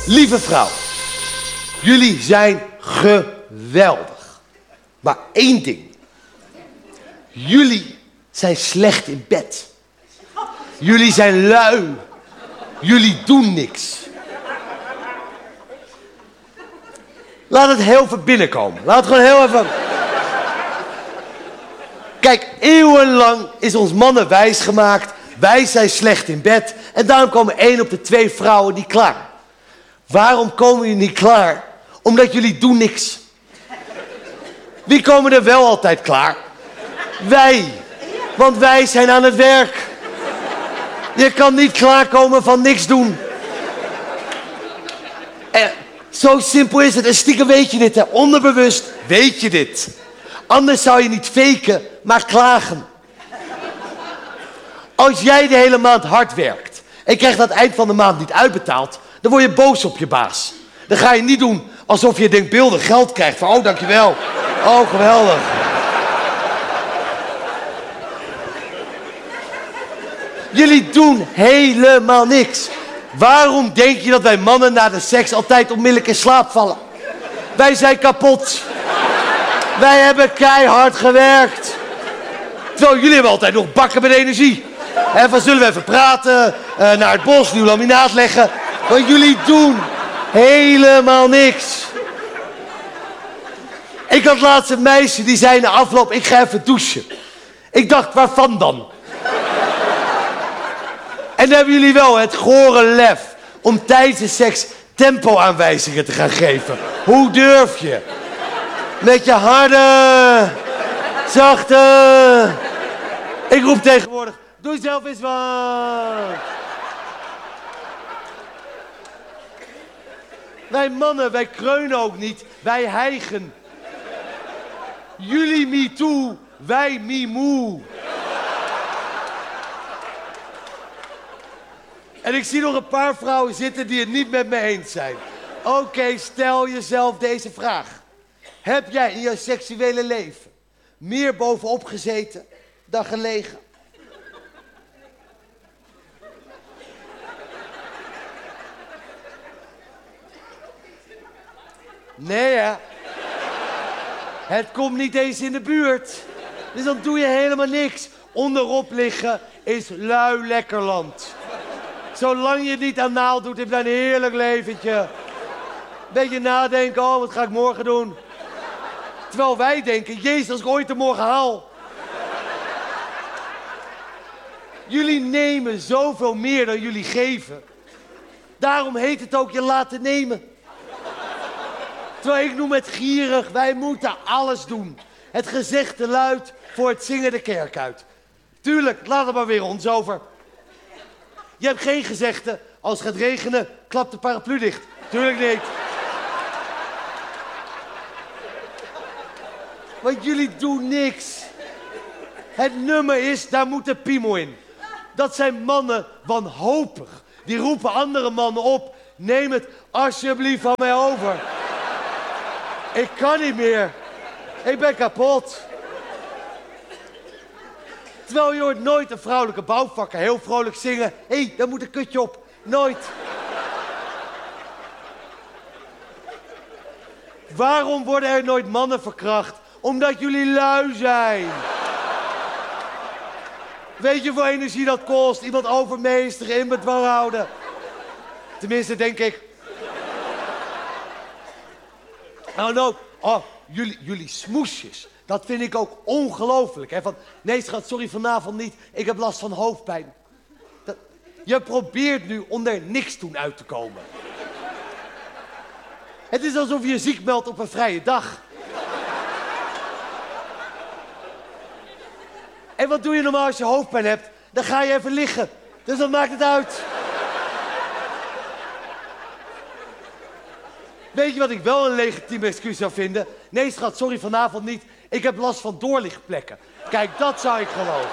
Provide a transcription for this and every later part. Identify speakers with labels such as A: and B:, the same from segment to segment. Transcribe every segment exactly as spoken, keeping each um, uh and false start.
A: Lieve vrouw, jullie zijn geweldig. Maar één ding. Jullie zijn slecht in bed. Jullie zijn lui. Jullie doen niks. Laat het heel even binnenkomen. Laat het gewoon heel even... Kijk, eeuwenlang is ons mannen wijs gemaakt. Wij zijn slecht in bed. En daarom komen één op de twee vrouwen niet klaar. Waarom komen jullie niet klaar? Omdat jullie doen niks. Wie komen er wel altijd klaar? Wij. Want wij zijn aan het werk. Je kan niet klaarkomen van niks doen. En zo simpel is het. En stiekem weet je dit, hè. Onderbewust weet je dit. Anders zou je niet faken, maar klagen. Als jij de hele maand hard werkt en je krijgt aan het eind van de maand niet uitbetaald, dan word je boos op je baas. Dan ga je niet doen alsof je denkbeeldig geld krijgt. Van, oh, dankjewel. Oh, geweldig. Jullie doen helemaal niks. Waarom denk je dat wij mannen na de seks altijd onmiddellijk in slaap vallen? Wij zijn kapot. Wij hebben keihard gewerkt. Terwijl jullie hebben altijd nog bakken met energie. En van zullen we even praten, uh, naar het bos, nieuw laminaat leggen. Want jullie doen helemaal niks. Ik had laatst een meisje die zei na afloop, ik ga even douchen. Ik dacht, waarvan dan? En dan hebben jullie wel het gore lef om tijdens de seks tempo-aanwijzingen te gaan geven. Hoe durf je? Met je harde, zachte... Ik roep tegenwoordig, doe zelf eens wat. Wij mannen, wij kreunen ook niet, wij hijgen. Jullie me too, wij me moe. En ik zie nog een paar vrouwen zitten die het niet met me eens zijn. Oké, okay, stel jezelf deze vraag. Heb jij in jouw seksuele leven meer bovenop gezeten dan gelegen? Nee, hè? Het komt niet eens in de buurt. Dus dan doe je helemaal niks. Onderop liggen is lui lekkerland. Zolang je het niet aan naald doet, heb je een heerlijk leventje. Beetje nadenken, oh, wat ga ik morgen doen? Terwijl wij denken, jezus, als ik ooit de morgen haal. Jullie nemen zoveel meer dan jullie geven. Daarom heet het ook je laten nemen. Terwijl ik noem het gierig, wij moeten alles doen. Het gezegde luidt voor het zingen de kerk uit. Tuurlijk, laat het maar weer ons over. Je hebt geen gezegde, als het gaat regenen, klapt de paraplu dicht. Tuurlijk niet. Want jullie doen niks. Het nummer is, daar moet de piemel in. Dat zijn mannen wanhopig. Die roepen andere mannen op, neem het alsjeblieft van mij over. Ik kan niet meer. Ik ben kapot. Terwijl je hoort nooit een vrouwelijke bouwvakker heel vrolijk zingen. Hé, hey, daar moet een kutje op. Nooit. Waarom worden er nooit mannen verkracht? Omdat jullie lui zijn. Weet je hoeveel energie dat kost? Iemand overmeesteren, in bedwang houden. Tenminste, denk ik. Nou, nou. Oh, jullie, jullie smoesjes. Dat vind ik ook ongelooflijk. Hè? Van, nee schat, sorry, vanavond niet. Ik heb last van hoofdpijn. Dat, je probeert nu om er niks toen uit te komen. Het is alsof je je ziek meldt op een vrije dag. En wat doe je normaal als je hoofdpijn hebt? Dan ga je even liggen. Dus dan maakt het uit. Weet je wat ik wel een legitiem excuus zou vinden? Nee schat, sorry, vanavond niet. Ik heb last van doorlichtplekken. Kijk, dat zou ik geloven.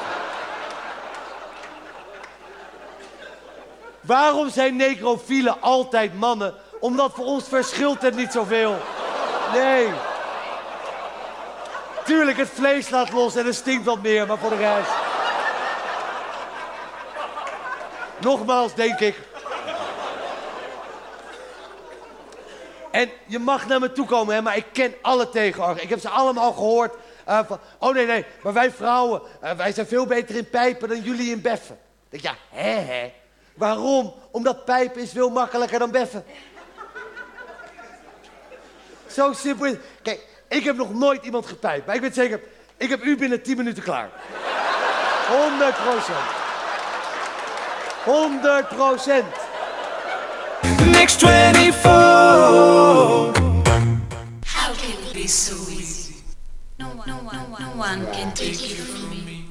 A: Waarom zijn necrofielen altijd mannen? Omdat voor ons verschilt het niet zoveel. Nee. Tuurlijk, het vlees laat los en het stinkt wat meer, maar voor de rest. Nogmaals, denk ik. En je mag naar me toe komen, hè, maar ik ken alle tegenargumenten. Ik heb ze allemaal gehoord. Uh, van, oh nee, nee, maar wij vrouwen, uh, wij zijn veel beter in pijpen dan jullie in beffen. Ik denk, ja, hè, hè. Waarom? Omdat pijpen is veel makkelijker dan beffen. Zo simpel is het. Kijk, ik heb nog nooit iemand gepijpt, maar ik weet zeker, ik heb u binnen tien minuten klaar. honderd procent. honderd procent.
B: Mix twenty-four. How can it be so easy? No one, no one, no one can take you from me.